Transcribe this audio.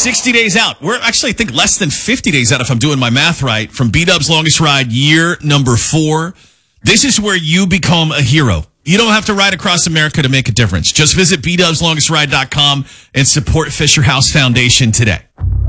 60 days out. We're actually, I think, less than 50 days out if I'm doing my math right, from B-Dub's Longest Ride, year number 4. This is where you become a hero. You don't have to ride across America to make a difference. Just visit bdubslongestride.com and support Fisher House Foundation today.